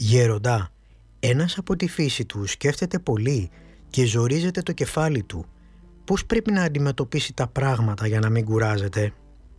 Γέροντα, ένας από τη φύση του σκέφτεται πολύ και ζορίζεται το κεφάλι του. Πώς πρέπει να αντιμετωπίσει τα πράγματα για να μην κουράζεται?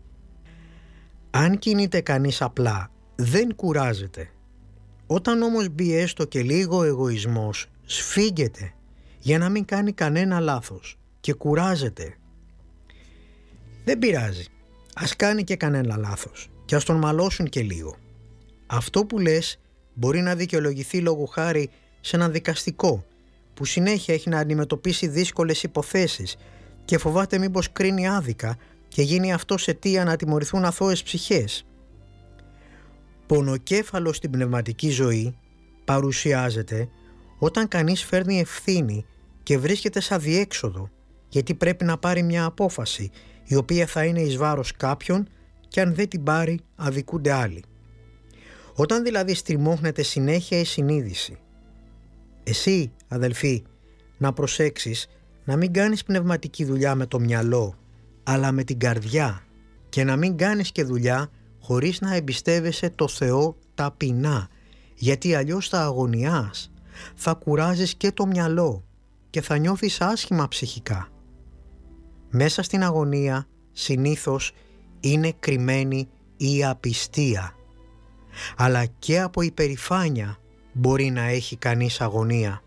Αν κινείται κανείς απλά, δεν κουράζεται. Όταν όμως μπει έστω και λίγο εγωισμός, σφίγγεται για να μην κάνει κανένα λάθος και κουράζεται. Δεν πειράζει, ας κάνει και κανένα λάθος και ας τον μαλώσουν και λίγο. Αυτό που λες μπορεί να δικαιολογηθεί λόγου χάρη σε ένα δικαστικό που συνέχεια έχει να αντιμετωπίσει δύσκολες υποθέσεις και φοβάται μήπως κρίνει άδικα και γίνει αυτός αιτία να τιμωρηθούν αθώες ψυχές. Πονοκέφαλος στην πνευματική ζωή παρουσιάζεται όταν κανείς φέρνει ευθύνη και βρίσκεται σε αδιέξοδο γιατί πρέπει να πάρει μια απόφαση η οποία θα είναι εις βάρος κάποιον και αν δεν την πάρει αδικούνται άλλοι. Όταν δηλαδή στριμώχνεται συνέχεια η συνείδηση. Εσύ, αδελφοί, να προσέξεις να μην κάνεις πνευματική δουλειά με το μυαλό, αλλά με την καρδιά και να μην κάνεις και δουλειά χωρίς να εμπιστεύεσαι το Θεό ταπεινά, γιατί αλλιώς θα αγωνιάς, θα κουράζεις και το μυαλό και θα νιώθεις άσχημα ψυχικά. Μέσα στην αγωνία συνήθως είναι κρυμμένη η απιστία, αλλά και από υπερηφάνεια μπορεί να έχει κανείς αγωνία.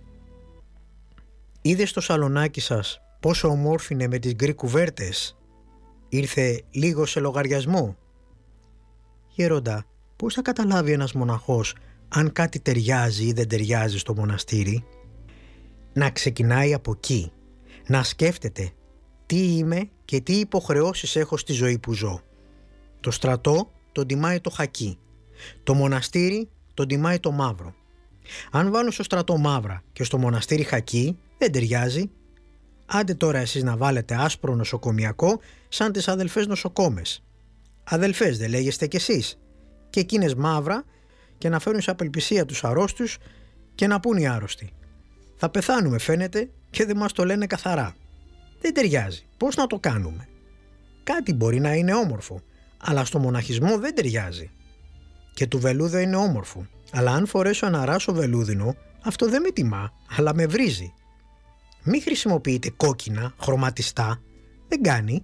Είδες στο σαλονάκι σας πόσο ομόρφινε με τις γκρι κουβέρτες? Ήρθε λίγο σε λογαριασμό. Γέροντα, πώς θα καταλάβει ένας μοναχός αν κάτι ταιριάζει ή δεν ταιριάζει στο μοναστήρι? Να ξεκινάει από εκεί, να σκέφτεται τι είμαι και τι υποχρεώσεις έχω στη ζωή που ζω. Το στρατό τον τιμάει το χακί, το μοναστήρι τον τιμάει το μαύρο. Αν βάλουν στο στρατό μαύρα και στο μοναστήρι χακί, δεν ταιριάζει. Άντε τώρα εσείς να βάλετε άσπρο νοσοκομιακό σαν τις αδελφές νοσοκόμες. Αδελφές δεν λέγεστε κι εσείς? Και εκείνες μαύρα και να φέρουν σε απελπισία τους αρρώστους και να πούν οι άρρωστοι. Θα πεθάνουμε φαίνεται και δεν μας το λένε καθαρά. Δεν ταιριάζει. Πώς να το κάνουμε? Κάτι μπορεί να είναι όμορφο, αλλά στο μοναχισμό δεν ταιριάζει. Και του βελούδο είναι όμορφο, αλλά αν φορέσω ένα ράσο βελούδινο, αυτό δεν με τιμά, αλλά με βρίζει. Μη χρησιμοποιείτε κόκκινα, χρωματιστά, δεν κάνει.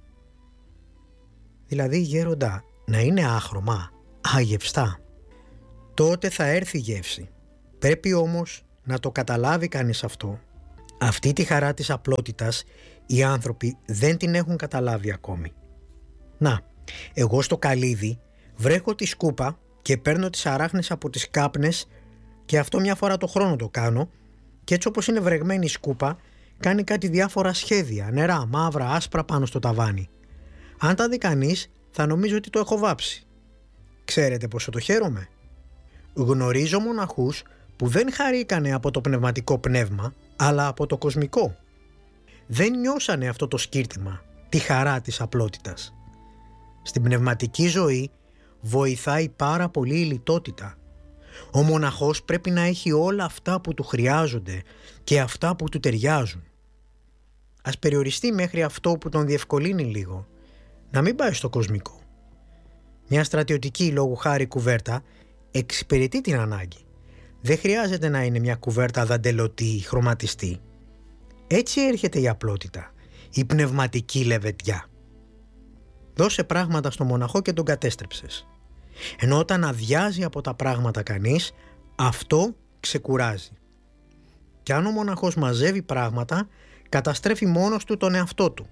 Δηλαδή γέροντα, να είναι άχρωμα, αγευστά. Τότε θα έρθει η γεύση. Πρέπει όμως να το καταλάβει κανείς αυτό. Αυτή τη χαρά της απλότητας οι άνθρωποι δεν την έχουν καταλάβει ακόμη. Να, εγώ στο καλύδι βρέχω τη σκούπα και παίρνω τις αράχνες από τις κάπνες και αυτό μια φορά το χρόνο το κάνω και έτσι όπως είναι βρεγμένη η σκούπα κάνει κάτι διάφορα σχέδια, νερά, μαύρα, άσπρα πάνω στο ταβάνι. Αν τα δει κανείς θα νομίζει ότι το έχω βάψει. Ξέρετε πόσο το χαίρομαι? Γνωρίζω μοναχούς που δεν χαρήκανε από το πνευματικό πνεύμα αλλά από το κοσμικό. Δεν νιώσανε αυτό το σκύρτημα, τη χαρά της απλότητας. Στην πνευματική ζωή βοηθάει πάρα πολύ η λιτότητα. Ο μοναχός πρέπει να έχει όλα αυτά που του χρειάζονται και αυτά που του ταιριάζουν. Ας περιοριστεί μέχρι αυτό που τον διευκολύνει λίγο, να μην πάει στο κοσμικό. Μια στρατιωτική λόγου χάρη κουβέρτα εξυπηρετεί την ανάγκη. Δεν χρειάζεται να είναι μια κουβέρτα δαντελωτή ή χρωματιστή. Έτσι έρχεται η απλότητα, η πνευματική λεβεντιά. Δώσε πράγματα στο μοναχό και τον κατέστρεψες. Ενώ όταν αδειάζει από τα πράγματα κανείς, αυτό ξεκουράζει. Και αν ο μοναχός μαζεύει πράγματα, καταστρέφει μόνος του τον εαυτό του.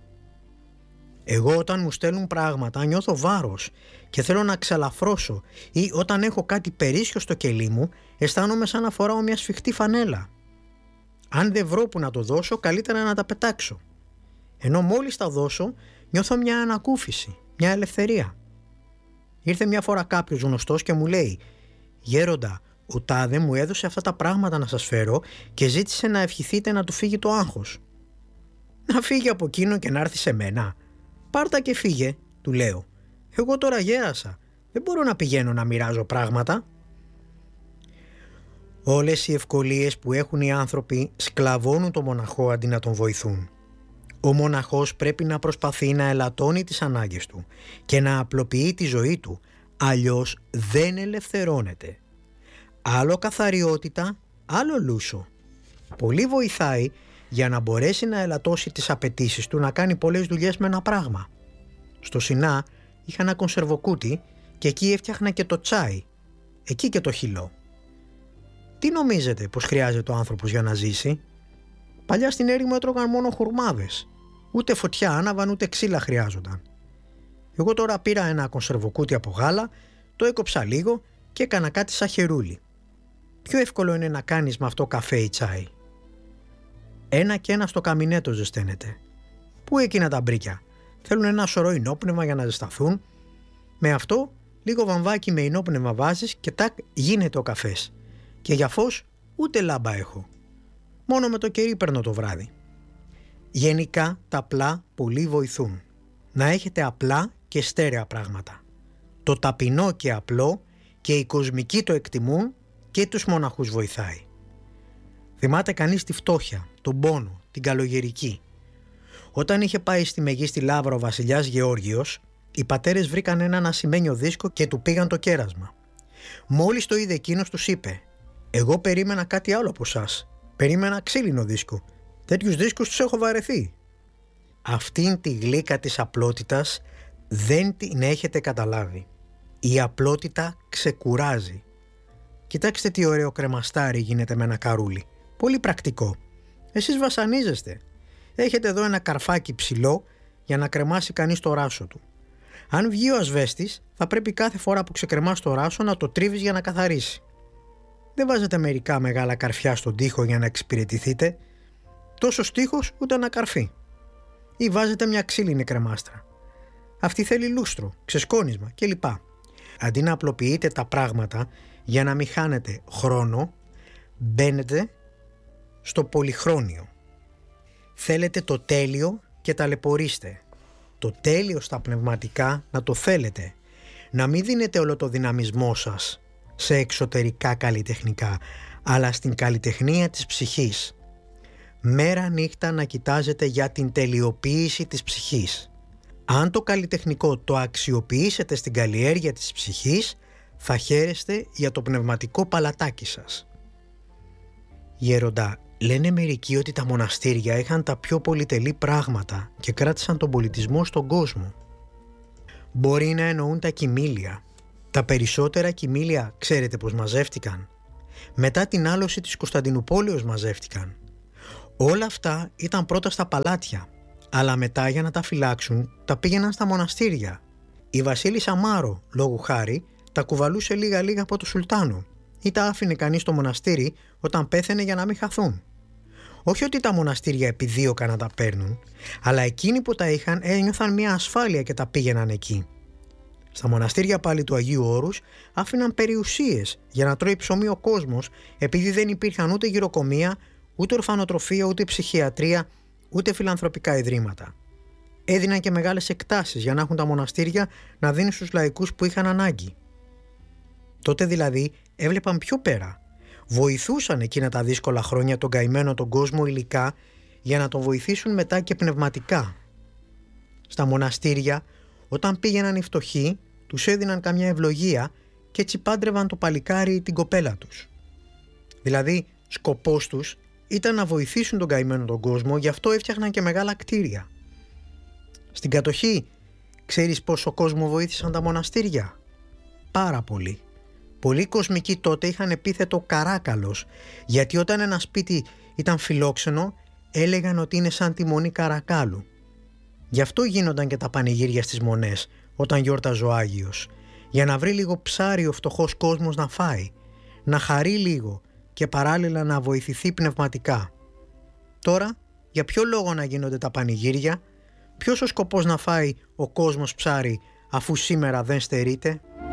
Εγώ όταν μου στέλνουν πράγματα νιώθω βάρος και θέλω να ξαλαφρώσω ή όταν έχω κάτι περίσσιο στο κελί μου αισθάνομαι σαν να φοράω μια σφιχτή φανέλα. Αν δεν βρω που να το δώσω καλύτερα να τα πετάξω. Ενώ μόλις τα δώσω νιώθω μια ανακούφιση, μια ελευθερία. Ήρθε μια φορά κάποιος γνωστός και μου λέει «Γέροντα, ο τάδε μου έδωσε αυτά τα πράγματα να σας φέρω και ζήτησε να ευχηθείτε να του φύγει το άγχος». «Να φύγει από εκείνο και να έρθει σε μένα». «Πάρτα και φύγε», του λέω. «Εγώ τώρα γέρασα, δεν μπορώ να πηγαίνω να μοιράζω πράγματα». Όλες οι ευκολίες που έχουν οι άνθρωποι σκλαβώνουν τον μοναχό αντί να τον βοηθούν. Ο μοναχός πρέπει να προσπαθεί να ελαττώνει τις ανάγκες του και να απλοποιεί τη ζωή του, αλλιώς δεν ελευθερώνεται. Άλλο καθαριότητα, άλλο λούσο. Πολύ βοηθάει για να μπορέσει να ελαττώσει τις απαιτήσεις του να κάνει πολλές δουλειές με ένα πράγμα. Στο Σινά είχα ένα κονσερβοκούτι και εκεί έφτιαχνα και το τσάι, εκεί και το χυλό. Τι νομίζετε πως χρειάζεται ο άνθρωπος για να ζήσει? Παλιά στην έρημο έτρωγαν μόνο χουρμάδες. Ούτε φωτιά άναβαν, ούτε ξύλα χρειάζονταν. Εγώ τώρα πήρα ένα κονσερβοκούτι από γάλα, το έκοψα λίγο και έκανα κάτι σαν χερούλι. Πιο εύκολο είναι να κάνεις με αυτό καφέ ή τσάι. Ένα και ένα στο καμινέτο ζεσταίνεται. Πού εκείνα τα μπρίκια? Θέλουν ένα σωρό ινόπνευμα για να ζεσταθούν. Με αυτό λίγο βαμβάκι με ινόπνευμα βάζεις και τάκ γίνεται ο καφές. Και για φως ούτε λάμπα έχω. Μόνο με το κερί παίρνω το βράδυ. Γενικά τα απλά πολύ βοηθούν. Να έχετε απλά και στέρεα πράγματα. Το ταπεινό και απλό και οι κοσμικοί το εκτιμούν και τους μοναχούς βοηθάει. Θυμάται κανείς τη φτώχεια, τον πόνο, την καλογερική. Όταν είχε πάει στη Μεγίστη Λαύρα ο βασιλιάς Γεώργιος, οι πατέρες βρήκαν έναν ασημένιο δίσκο και του πήγαν το κέρασμα. Μόλις το είδε εκείνος τους είπε: «Εγώ περίμενα κάτι άλλο από εσάς. Περίμενα ξύλινο δίσκο. Τέτοιους δίσκους τους έχω βαρεθεί». Αυτήν τη γλύκα της απλότητας δεν την έχετε καταλάβει. Η απλότητα ξεκουράζει. Κοιτάξτε τι ωραίο κρεμαστάρι γίνεται με ένα καρούλι. Πολύ πρακτικό. Εσείς βασανίζεστε. Έχετε εδώ ένα καρφάκι ψηλό για να κρεμάσει κανείς το ράσο του. Αν βγει ο ασβέστης, θα πρέπει κάθε φορά που ξεκρεμάς το ράσο να το τρίβεις για να καθαρίσει. Δεν βάζετε μερικά μεγάλα καρφιά στον τοίχο για να εξυπηρετηθείτε. Τόσο τοίχος ούτε ένα καρφί. Ή βάζετε μια ξύλινη κρεμάστρα. Αυτή θέλει λούστρο, ξεσκόνισμα κλπ. Αντί να απλοποιείτε τα πράγματα για να μην χάνετε χρόνο, μπαίνετε στο πολυχρόνιο. Θέλετε το τέλειο και ταλαιπωρήστε. Το τέλειο στα πνευματικά να το θέλετε. Να μην δίνετε όλο το δυναμισμό σας σε εξωτερικά καλλιτεχνικά, αλλά στην καλλιτεχνία της ψυχής. Μέρα νύχτα να κοιτάζετε για την τελειοποίηση της ψυχής. Αν το καλλιτεχνικό το αξιοποιήσετε στην καλλιέργεια της ψυχής, θα χαίρεστε για το πνευματικό παλατάκι σας. Γέροντα, λένε μερικοί ότι τα μοναστήρια είχαν τα πιο πολυτελή πράγματα και κράτησαν τον πολιτισμό στον κόσμο. Μπορεί να εννοούν τα κοιμήλια. Τα περισσότερα κοιμήλια ξέρετε πως μαζεύτηκαν? Μετά την άλωση της Κωνσταντινουπόλεως μαζεύτηκαν. Όλα αυτά ήταν πρώτα στα παλάτια, αλλά μετά για να τα φυλάξουν τα πήγαιναν στα μοναστήρια. Η βασίλισσα Μάρο, λόγου χάρη, τα κουβαλούσε λίγα-λίγα από το Σουλτάνο ή τα άφηνε κανείς στο μοναστήρι όταν πέθαινε για να μην χαθούν. Όχι ότι τα μοναστήρια επιδίωκαν να τα παίρνουν, αλλά εκείνοι που τα είχαν ένιωθαν μια ασφάλεια και τα πήγαιναν εκεί. Στα μοναστήρια πάλι του Αγίου Όρους άφηναν περιουσίες για να τρώει ψωμί ο κόσμος, επειδή δεν υπήρχαν ούτε γυροκομεία, ούτε ορφανοτροφία, ούτε ψυχιατρία, ούτε φιλανθρωπικά ιδρύματα. Έδιναν και μεγάλες εκτάσεις για να έχουν τα μοναστήρια να δίνουν στους λαϊκούς που είχαν ανάγκη. Τότε δηλαδή έβλεπαν πιο πέρα. Βοηθούσαν εκείνα τα δύσκολα χρόνια τον καημένο τον κόσμο υλικά για να τον βοηθήσουν μετά και πνευματικά. Στα μοναστήρια, όταν πήγαιναν οι φτωχοί, τους έδιναν καμιά ευλογία και έτσι πάντρευαν το παλικάρι ή την κοπέλα τους. Δηλαδή, σκοπός τους ήταν να βοηθήσουν τον καημένο τον κόσμο, γι' αυτό έφτιαχναν και μεγάλα κτίρια. Στην κατοχή, ξέρεις πόσο κόσμο βοήθησαν τα μοναστήρια? Πάρα πολύ. Πολλοί κοσμικοί τότε είχαν επίθετο καράκαλος, γιατί όταν ένα σπίτι ήταν φιλόξενο, έλεγαν ότι είναι σαν τη μονή Καρακάλου. Γι' αυτό γίνονταν και τα πανηγύρια στις μονές, όταν γιόρταζε ο Άγιος, για να βρει λίγο ψάρι ο φτωχός κόσμος να φάει, να χαρεί λίγο και παράλληλα να βοηθηθεί πνευματικά. Τώρα, για ποιο λόγο να γίνονται τα πανηγύρια? Ποιος ο σκοπός να φάει ο κόσμος ψάρι, αφού σήμερα δεν στερείται?